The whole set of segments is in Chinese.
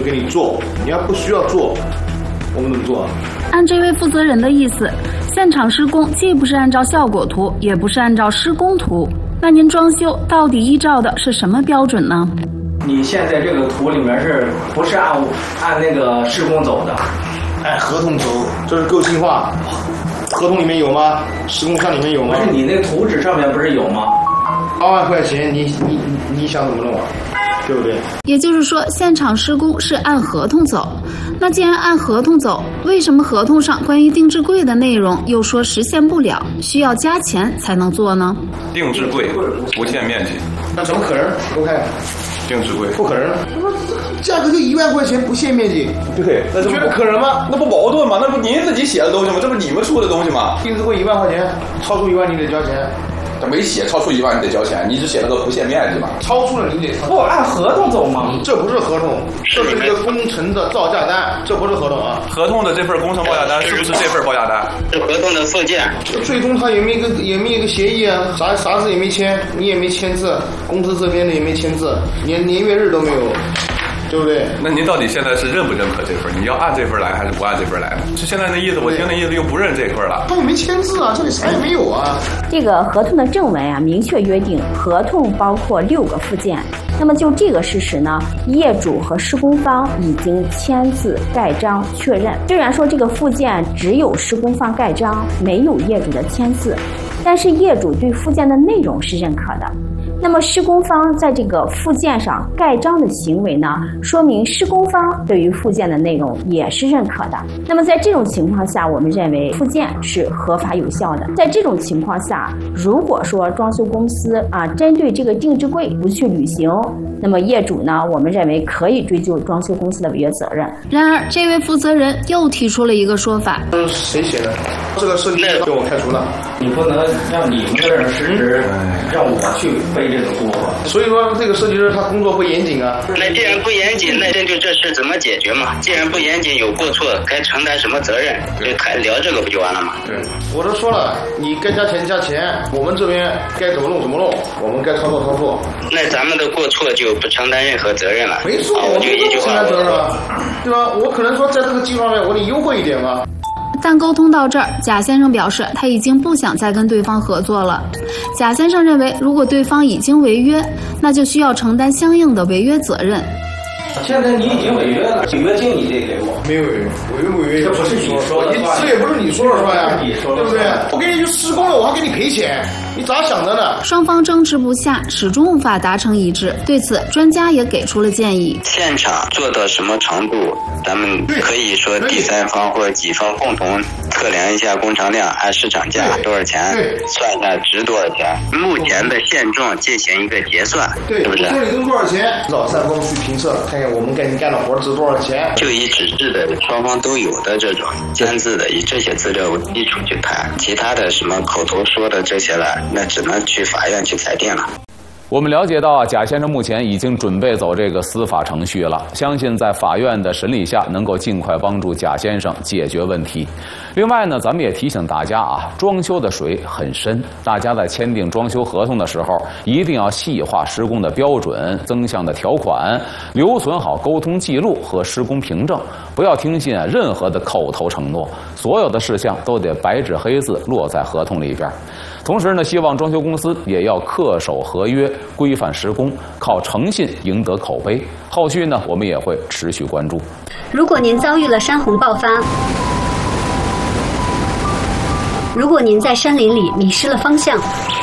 给你做，你要不需要做，我们怎么做啊？ 按这位负责人的意思，现场施工既不是按照效果图，也不是按照施工图，那您装修到底依照的是什么标准呢？ 你现在这个图里面是不是按那个施工走的？ 按合同走，这是个性化。合同里面有吗？施工项里面有吗？ 不是，你那个图纸上面不是有吗 ？8万块钱，你想怎么弄啊？对不对？ 也就是说，现场施工是按合同走。那既然按合同走，为什么合同上关于定制柜的内容又说实现不了，需要加钱才能做呢？ 定制柜不限面积， 那怎么可能？给我看。 定制柜不可能，价格就1万块钱不限面积， 对，那觉得可能吗？ 那不矛盾吗？那不您自己写的东西吗？这不是你们出的东西吗？ 定制柜1万块钱，超出1万你得交钱。 他没写超出1万你得交钱，你只写了个不限面积嘛。 超出了你得不按合同走吗？ 这不是合同，这是一个工程的造价单，这不是合同啊。 合同的这份工程报价单是不是这份报价单？ 是合同的附件。 最终他也没一个协议啊，啥字也没签，你也没签字，公司这边的也没签字，连年月日都没有。对不对？ 那您到底现在是认不认可这份？你要按这份来还是不按这份来呢？是现在那意思，我听那意思又不认这份了。 他也没签字啊，这里啥也没有啊。 这个合同的正文啊，明确约定合同包括6个附件。那么就这个事实呢，业主和施工方已经签字盖章确认。虽然说这个附件只有施工方盖章，没有业主的签字，但是业主对附件的内容是认可的。那么施工方在这个附件上盖章的行为呢，说明施工方对于附件的内容也是认可的。那么在这种情况下，我们认为附件是合法有效的。在这种情况下，如果说装修公司针对这个定制柜不去履行，那么业主呢，我们认为可以追究装修公司的违约责任。 然而，这位负责人又提出了一个说法： 谁写的？这个设计师被我开除了。 你不能让你们这儿实施，让我去背这个锅。 所以说，这个设计师他工作不严谨啊。 那既然不严谨，那针对这事怎么解决嘛？既然不严谨，有过错，该承担什么责任？就聊这个不就完了吗？ 对，我都说了，你该加钱加钱，我们这边该怎么弄怎么弄，我们该操作操作。 那咱们的过错就不承担任何责任了。 没错， 我就一句话， 责任了，对吧？我可能说在这个计划上我得优惠一点嘛。 但沟通到这儿，贾先生表示他已经不想再跟对方合作了。贾先生认为，如果对方已经违约，那就需要承担相应的违约责任。 现在你已经违约了，违约金你得给我。 没有违约， 这不是你说的话， 这也不是你说的话呀， 你说的， 对不对？我给你去施工了，我还给你赔钱，你咋想的呢？ 双方争执不下，始终无法达成一致。对此，专家也给出了建议： 现场做到什么程度，咱们可以说第三方或者几方共同测量一下工程量，按市场价多少钱，算一下值多少钱，目前的现状进行一个结算， 对， 是不是？ 我说你挣多少钱，找三方去评测，看看我们给你干的活值多少钱。 就以纸质的双方都有的这种签字的，以这些资料为基础去谈，其他的什么口头说的这些了，那只能去法院去裁定了。 我们了解到贾先生目前已经准备走这个司法程序了，相信在法院的审理下能够尽快帮助贾先生解决问题。另外呢，咱们也提醒大家装修的水很深，大家在签订装修合同的时候，一定要细化施工的标准、增项的条款，留存好沟通记录和施工凭证，不要听信任何的口头承诺，所有的事项都得白纸黑字落在合同里边。同时呢，希望装修公司也要恪守合约，规范施工，靠诚信赢得口碑。后续呢，我们也会持续关注。 如果您遭遇了山洪爆发，如果您在山林里迷失了方向，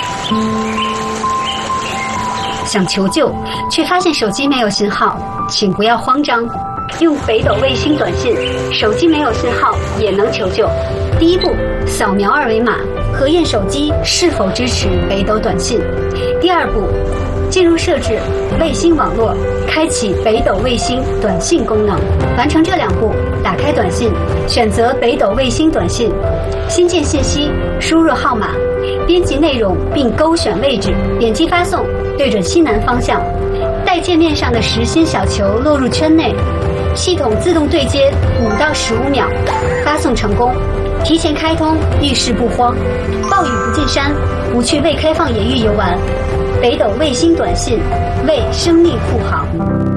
想求救却发现手机没有信号，请不要慌张，用北斗卫星短信，手机没有信号也能求救。第一步，扫描2维码，核验手机是否支持北斗短信。第二步，进入设置卫星网络，开启北斗卫星短信功能。完成这2步，打开短信，选择北斗卫星短信，新建信息，输入号码，编辑内容并勾选位置，点击发送，对准西南方向，待界面上的实心小球落入圈内，系统自动对接5到15秒，发送成功。提前开通，遇事不慌，暴雨不进山，不去未开放野域游玩。北斗卫星短信，为生命护航。